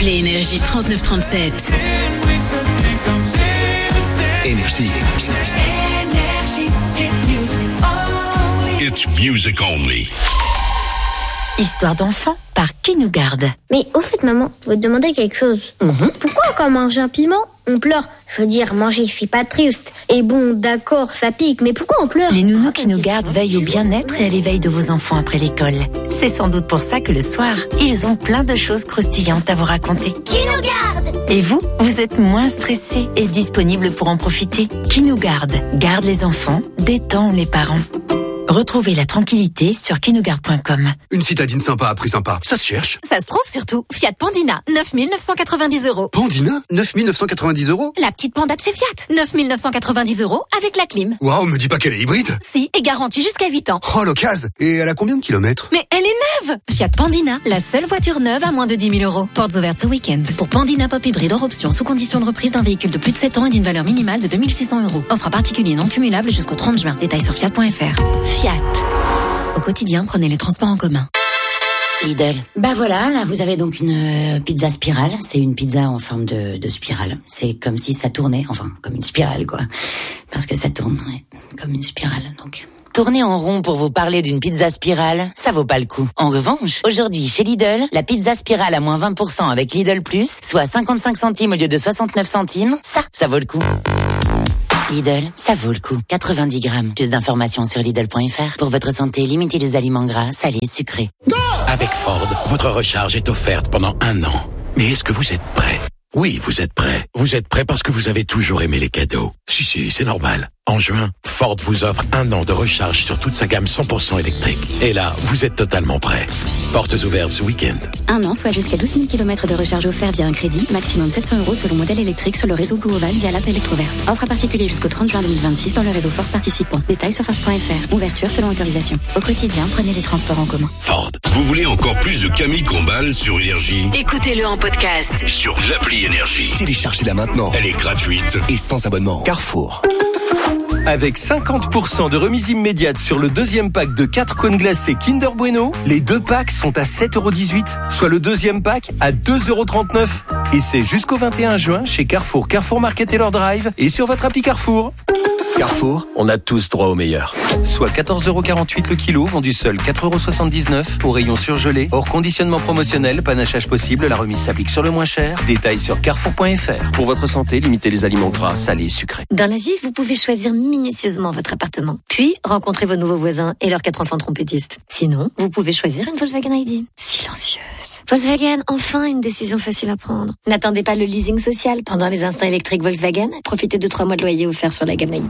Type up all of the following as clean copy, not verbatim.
Appelez Énergie 3937. Énergie. It's music only. Histoire d'enfant par Qui nous garde. Mais au fait, maman, je vais te demander quelque chose. Pourquoi quand on mange un piment, on pleure? Je veux dire, manger, je suis pas triste. Et bon, d'accord, ça pique, mais pourquoi on pleure? Les nounous Qui nous gardent veillent au bien-être et à l'éveil de vos enfants après l'école. C'est sans doute pour ça que le soir, ils ont plein de choses croustillantes à vous raconter. Qui nous garde? Et vous êtes moins stressé et disponible pour en profiter. Qui nous garde les enfants, détend les parents. Retrouvez la tranquillité sur kinougarde.com. Une citadine sympa à prix sympa, ça se cherche. Ça se trouve surtout. Fiat Pandina, 9 990 €. Pandina, 9 990 €. La petite panda de chez Fiat, 9 990 € avec la clim. Waouh, me dis pas qu'elle est hybride. Si, et garantie jusqu'à 8 ans. Oh, l'occasion. Et elle a combien de kilomètres? Mais elle est neuve. Fiat Pandina, la seule voiture neuve à moins de 10 000 €. Portes ouvertes ce week-end. Pour Pandina Pop Hybride hors option, sous condition de reprise d'un véhicule de plus de 7 ans et d'une valeur minimale de 2 600 €. Offre à particulier non cumulable jusqu'au 30 juin. Détails sur fiat.fr. Fiat. Au quotidien, prenez les transports en commun. Lidl. Bah voilà, là vous avez donc une pizza spirale. C'est une pizza en forme de spirale. C'est comme si ça tournait, enfin comme une spirale quoi. Parce que ça tourne, ouais, comme une spirale donc. Tourner en rond pour vous parler d'une pizza spirale, ça vaut pas le coup. En revanche, aujourd'hui chez Lidl, la pizza spirale à moins 20% avec Lidl Plus, soit 55 centimes au lieu de 69 centimes, ça vaut le coup. Lidl, ça vaut le coup. 90 grammes. Plus d'informations sur Lidl.fr. Pour votre santé, limitez les aliments gras, salés, sucrés. Avec Ford, votre recharge est offerte pendant 1 an. Mais est-ce que vous êtes prêt? Oui, vous êtes prêt. Vous êtes prêt parce que vous avez toujours aimé les cadeaux. Si, c'est normal. En juin, Ford vous offre 1 an de recharge sur toute sa gamme 100% électrique. Et là, vous êtes totalement prêt. Portes ouvertes ce week-end. 1 an, soit jusqu'à 12 000 km de recharge offert via un crédit, maximum 700 € selon modèle électrique sur le réseau Blue Oval via l'app Electroverse. Offre à particulier jusqu'au 30 juin 2026 dans le réseau Ford participant. Détails sur Ford.fr. Ouverture selon autorisation. Au quotidien, prenez les transports en commun. Ford. Vous voulez encore plus de Camille Combal sur Énergie? Écoutez-le en podcast Sur l'appli Énergie. Téléchargez-la maintenant. Elle est gratuite Et sans abonnement. Carrefour. Avec 50% de remise immédiate sur le deuxième pack de 4 cônes glacés Kinder Bueno, les 2 packs sont à 7,18 €, soit le deuxième pack à 2,39 €. Et c'est jusqu'au 21 juin chez Carrefour, Carrefour Market et leur Drive et sur votre appli Carrefour. Carrefour, on a tous droit au meilleur. Soit 14,48 € le kilo, vendu seul 4,79 € au rayon surgelé. Hors conditionnement promotionnel, panachage possible, la remise s'applique sur le moins cher. Détails sur carrefour.fr. Pour votre santé, limitez les aliments gras, salés et sucrés. Dans la vie, vous pouvez choisir minutieusement votre appartement. Puis, rencontrer vos nouveaux voisins et leurs 4 enfants trompettistes. Sinon, vous pouvez choisir une Volkswagen ID. Silencieuse. Volkswagen, enfin une décision facile à prendre. N'attendez pas le leasing social. Pendant les instants électriques Volkswagen, profitez de 3 mois de loyer offerts sur la gamme ID.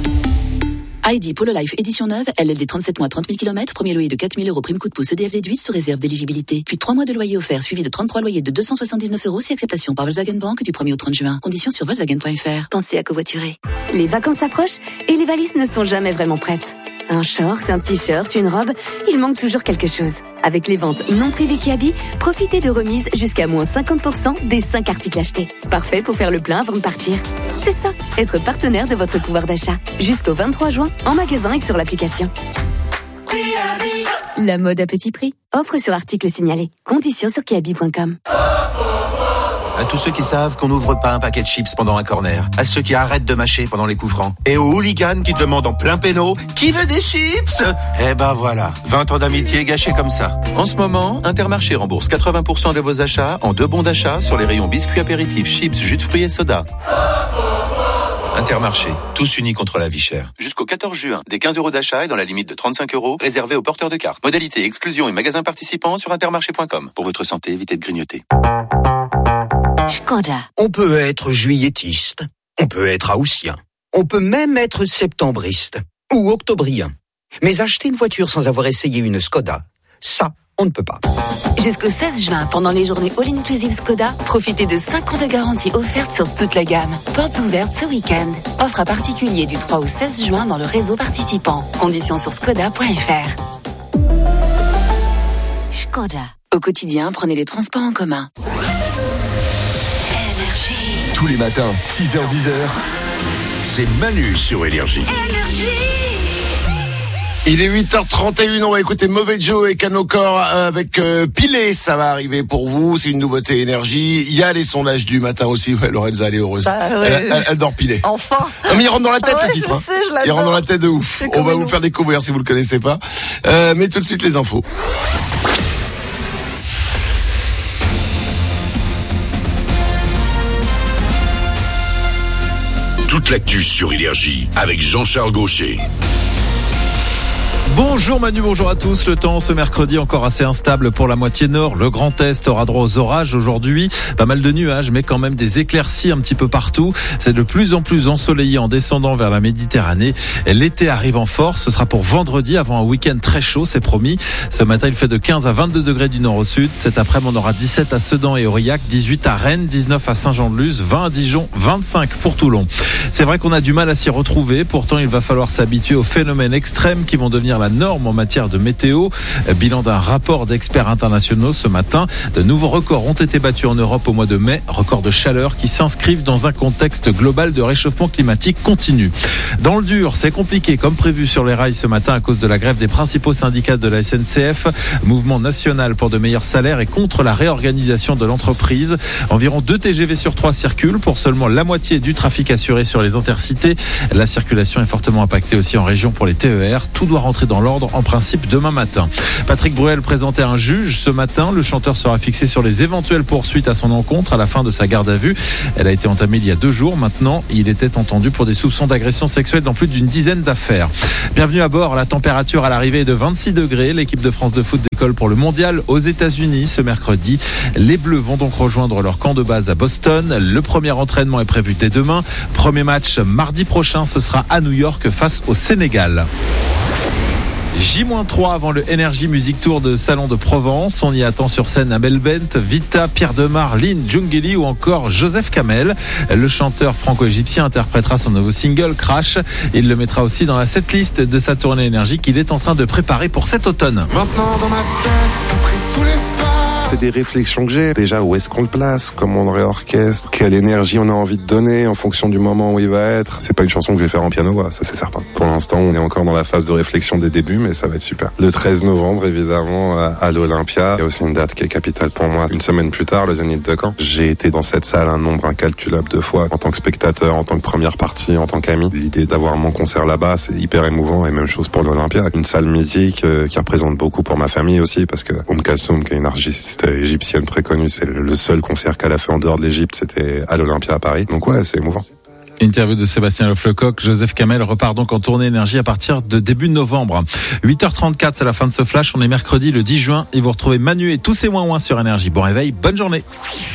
ID Polo Life édition neuve, LLD 37 mois 30 000 km, premier loyer de 4 000 € prime coup de pouce EDF déduit sous réserve d'éligibilité. Puis 3 mois de loyer offert suivi de 33 loyers de 279 € si acceptation par Volkswagen Bank du 1er au 30 juin. Conditions sur Volkswagen.fr. Pensez à covoiturer. Les vacances approchent et les valises ne sont jamais vraiment prêtes. Un short, un t-shirt, une robe, il manque toujours quelque chose. Avec les ventes non privées Kiabi, profitez de remises jusqu'à moins 50% des 5 articles achetés. Parfait pour faire le plein avant de partir. C'est ça, être partenaire de votre pouvoir d'achat. Jusqu'au 23 juin, en magasin et sur l'application. La mode à petit prix. Offre sur article signalé. Conditions sur kiabi.com. À tous ceux qui savent qu'on n'ouvre pas un paquet de chips pendant un corner. À ceux qui arrêtent de mâcher pendant les coups francs. Et aux hooligans qui demandent en plein péno « Qui veut des chips ?» Eh ben voilà, 20 ans d'amitié gâchés comme ça. En ce moment, Intermarché rembourse 80% de vos achats en 2 bons d'achat sur les rayons biscuits apéritifs, chips, jus de fruits et soda. Intermarché, tous unis contre la vie chère. Jusqu'au 14 juin, des 15 € d'achat et dans la limite de 35 € réservés aux porteurs de cartes. Modalité, exclusion et magasins participants sur intermarché.com. Pour votre santé, évitez de grignoter. Škoda. On peut être juilletiste, on peut être haussien, on peut même être septembriste ou octobrien. Mais acheter une voiture sans avoir essayé une Škoda, ça, on ne peut pas. Jusqu'au 16 juin, pendant les journées All Inclusive Skoda, profitez de 5 ans de garantie offerte sur toute la gamme. Portes ouvertes ce week-end. Offre à particulier du 3 au 16 juin dans le réseau participant. Conditions sur skoda.fr. Škoda. Au quotidien, prenez les transports en commun. Tous les matins, 6h-10h, c'est Manu sur Énergie. Il est 8h31, on va écouter Mauvais Joe et Canocor avec Pilé, ça va arriver pour vous, c'est une nouveauté énergie. Il y a les sondages du matin aussi, ouais, Lorenza, elle est heureuse. Elle dort Pilé. Enfin. Non, mais il rentre dans la tête le titre. Je sais, je l'adore. Il rentre dans la tête de ouf. On va vous faire découvrir si vous le connaissez pas. Mais tout de suite les infos. Toute l'actu sur Énergie avec Jean-Charles Gaucher. Bonjour Manu, bonjour à tous. Le temps ce mercredi encore assez instable pour la moitié nord. Le Grand Est aura droit aux orages aujourd'hui. Pas mal de nuages, mais quand même des éclaircies un petit peu partout. C'est de plus en plus ensoleillé en descendant vers la Méditerranée. L'été arrive en force. Ce sera pour vendredi avant un week-end très chaud, c'est promis. Ce matin, il fait de 15 à 22 degrés du nord au sud. Cet après-midi, on aura 17 à Sedan et Aurillac, 18 à Rennes, 19 à Saint-Jean-de-Luz, 20 à Dijon, 25 pour Toulon. C'est vrai qu'on a du mal à s'y retrouver. Pourtant, il va falloir s'habituer aux phénomènes extrêmes qui vont devenir la norme en matière de météo. Bilan d'un rapport d'experts internationaux ce matin. De nouveaux records ont été battus en Europe au mois de mai. Records de chaleur qui s'inscrivent dans un contexte global de réchauffement climatique continu. Dans le dur, c'est compliqué comme prévu sur les rails ce matin à cause de la grève des principaux syndicats de la SNCF. Mouvement national pour de meilleurs salaires et contre la réorganisation de l'entreprise. Environ 2 TGV sur 3 circulent pour seulement la moitié du trafic assuré sur les intercités. La circulation est fortement impactée aussi en région pour les TER. Tout doit rentrer dans l'ordre en principe demain matin. Patrick Bruel présentait un juge ce matin. Le chanteur sera fixé sur les éventuelles poursuites à son encontre à la fin de sa garde à vue. Elle a été entamée il y a 2 jours. Maintenant, il était entendu pour des soupçons d'agression sexuelle dans plus d'une dizaine d'affaires. Bienvenue à bord. La température à l'arrivée est de 26 degrés. L'équipe de France de foot décolle pour le mondial aux États-Unis ce mercredi. Les Bleus vont donc rejoindre leur camp de base à Boston. Le premier entraînement est prévu dès demain. Premier match mardi prochain. Ce sera à New York face au Sénégal. J-3 avant le Energy Music Tour de Salon de Provence. On y attend sur scène Abel Bent, Vita, Pierre Demar, Lynn, Djungeli ou encore Joseph Kamel. Le chanteur franco-égyptien interprétera son nouveau single Crash. Il le mettra aussi dans la setlist de sa tournée Énergie qu'il est en train de préparer pour cet automne. Maintenant dans ma tête, t'as pris tout l'espace. C'est des réflexions que j'ai. Déjà, où est-ce qu'on le place? Comment on le réorchestre? Quelle énergie on a envie de donner en fonction du moment où il va être? C'est pas une chanson que je vais faire en piano, ça c'est certain. Pour l'instant, on est encore dans la phase de réflexion des débuts, mais ça va être super. Le 13 novembre, évidemment, à l'Olympia. Il y a aussi une date qui est capitale pour moi. Une semaine plus tard, le Zénith de Caen. J'ai été dans cette salle un nombre incalculable de fois, en tant que spectateur, en tant que première partie, en tant qu'ami. L'idée d'avoir mon concert là-bas, c'est hyper émouvant, et même chose pour l'Olympia. Une salle mythique qui représente beaucoup pour ma famille aussi, parce que Kalsoum, qui est une artiste égyptienne très connue, c'est le seul concert qu'elle a fait en dehors de l'Égypte, c'était à l'Olympia à Paris. Donc ouais, c'est émouvant. Interview de Sébastien Leflecoq. Joseph Kamel repart donc en tournée Énergie à partir de début novembre. 8h34, c'est la fin de ce flash. On est mercredi le 10 juin et vous retrouvez Manu et tous ses ouin-ouin sur Énergie. Bon réveil, bonne journée.